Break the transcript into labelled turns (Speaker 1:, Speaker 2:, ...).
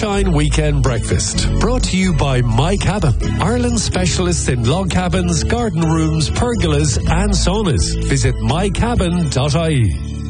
Speaker 1: Sunshine Weekend Breakfast. Brought to you by My Cabin, Ireland's specialists in log cabins, garden rooms, pergolas and saunas. Visit mycabin.ie.